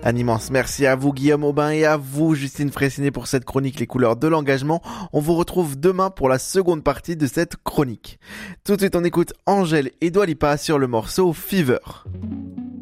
Un immense merci à vous Guillaume Aubin et à vous Justine Fraissinet pour cette chronique Les couleurs de l'engagement. On vous retrouve demain pour la seconde partie de cette chronique. Tout de suite on écoute Angèle et Dua Lipa sur le morceau Fever.